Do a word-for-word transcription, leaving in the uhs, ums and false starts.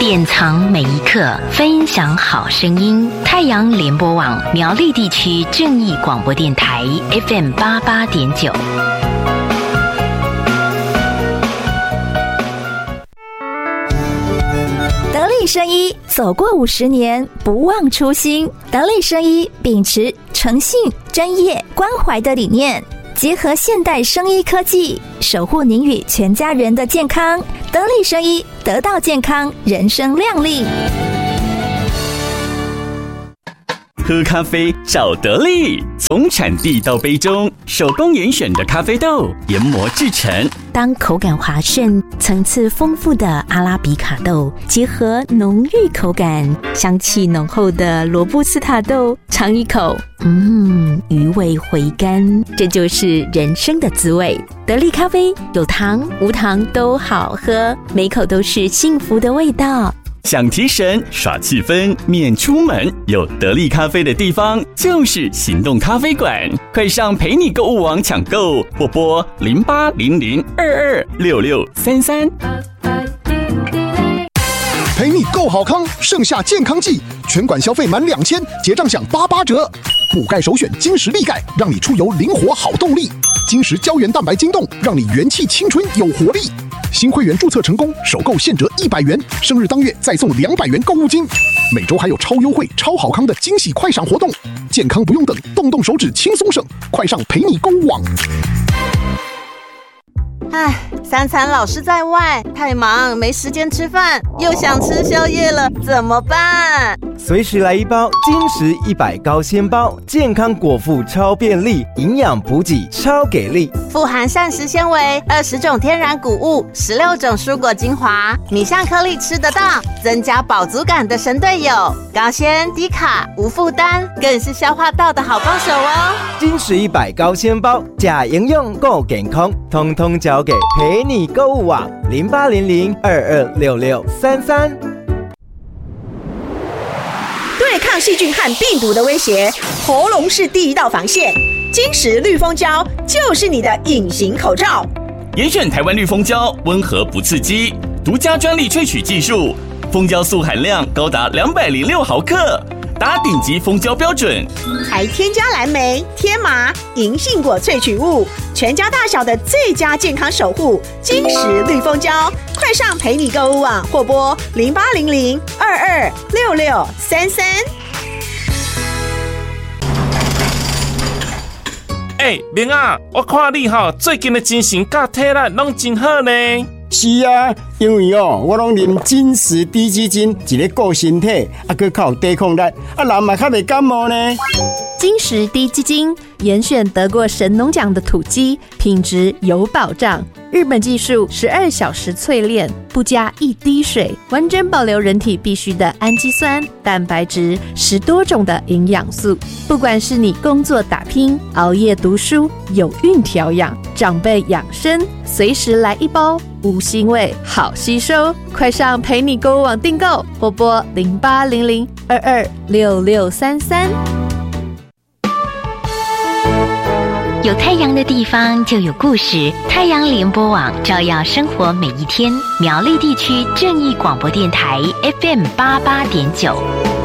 典藏每一刻，分享好声音。太阳联播网苗栗地区正义广播电台 F M 八八点九。 得力生医走过五十年，不忘初心。得力生医秉持诚信、专业、关怀的理念，结合现代生医科技，守护您与全家人的健康。得力生医，得到健康，人生亮丽。 喝咖啡找得力，从产地到杯中，手工严选的咖啡豆研磨制成。 当口感滑顺、层次丰富的阿拉比卡豆结合浓郁口感、香气浓厚的罗布斯塔豆，尝一口，嗯，余味回甘，这就是人生的滋味。得力咖啡有糖无糖都好喝，每口都是幸福的味道。 想提神耍气氛免出门，有得力咖啡的地方就是行动咖啡馆，快上陪你购物网抢购，或拨零八零零二二六六三三。 陪你购好康，盛夏健康季，全馆消费满两千，结账享八八折。补钙首选金石力钙，让你出游灵活好动力。金石胶原蛋白晶冻，让你元气青春有活力。新会员注册成功，首购现折一百元，生日当月再送两百元购物金。每周还有超优惠、超好康的惊喜快闪活动，健康不用等，动动手指轻松省，快上陪你购物网。 唉，三餐老是在外，太忙没时间吃饭，又想吃宵夜了，怎么办？ 随时来一包金石一百高纤包，健康果腹超便利，营养补给超给力， 富含膳食纤维、二十种天然谷物、十六种蔬果精华，米香颗粒吃得到，增加饱足感的神队友，高纤低卡无负担，更是消化道的好帮手哦。 金石一百高纤包，假营养够健康，通通交给陪你购物网零八零零二二六六三三。 对抗细菌和病毒的威胁，喉咙是第一道防线。金石绿蜂胶就是你的隐形口罩。 严选台湾绿蜂胶，温和不刺激，独家专利萃取技术，蜂胶素含量高达两百零六毫克，达顶级蜂胶标准， 还添加蓝莓、天麻、银杏果萃取物，全家大小的最佳健康守护。金石绿蜂胶，快上陪你购物网或拨零八零零二二六六三三。 哎、欸，明啊，我看你哈最近的精神甲体力拢真好呢。 是啊，因为哦，我拢啉金石低基金，一个顾身体，啊，佮较有抵抗力，啊，人嘛较袂感冒呢。 金石低基金严选得过神农奖的土鸡，品质有保障。日本技术十二小时淬炼，不加一滴水，完整保留人体必需的氨基酸、蛋白质，十多种的营养素。不管是你工作打拼、熬夜读书、有孕调养、长辈养生，随时来一包，无腥味，好吸收。快上陪你购物网订购，或拨零八零零二二六六三三。 有太阳的地方就有故事，太阳联播网照耀生活每一天。苗栗地区正义广播电台 F M 八八点九。